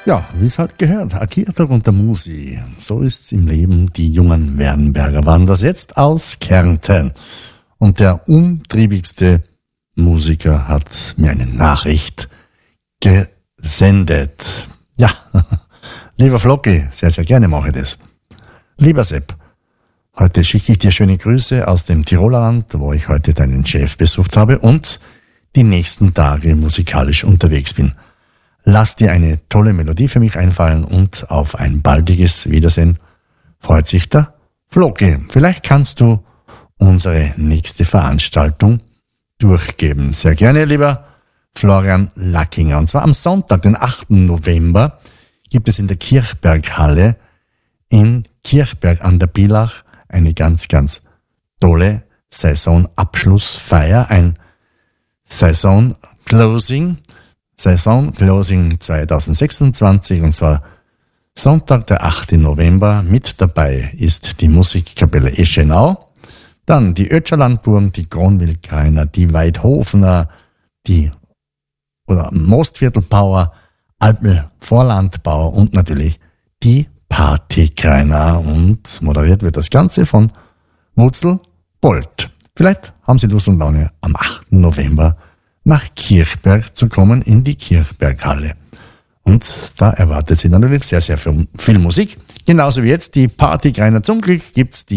Ja, wie es halt gehört, Akira und der Musi. So ist's im Leben. Die jungen Wernberger waren das jetzt aus Kärnten. Und der umtriebigste Musiker hat mir eine Nachricht gesendet. Ja, lieber Flocki, sehr, sehr gerne mache ich das. Lieber Sepp, heute schicke ich dir schöne Grüße aus dem Tirolerland, wo ich heute deinen Chef besucht habe und die nächsten Tage musikalisch unterwegs bin. Lass dir eine tolle Melodie für mich einfallen und auf ein baldiges Wiedersehen freut sich der Flocki. Vielleicht kannst du unsere nächste Veranstaltung durchgeben. Sehr gerne, lieber Florian Lackinger. Und zwar am Sonntag, den 8. November, gibt es in der Kirchberghalle in Kirchberg an der Bilach eine ganz, ganz tolle Saisonabschlussfeier, ein Saison Closing 2026, und zwar Sonntag, der 8. November. Mit dabei ist die Musikkapelle Eschenau, dann die Ötscherlandburm, die Kronwildkreiner, die Weidhofener, die Mostviertelbauer, Alpel-Vorlandbauer und natürlich die Partykreiner. Und moderiert wird das Ganze von Wurzel Bolt. Vielleicht haben Sie Lust und Laune, am 8. November nach Kirchberg zu kommen, in die Kirchberghalle. Und da erwartet Sie natürlich sehr, sehr viel Musik. Genauso wie jetzt die Partykreiner. Zum Glück gibt's die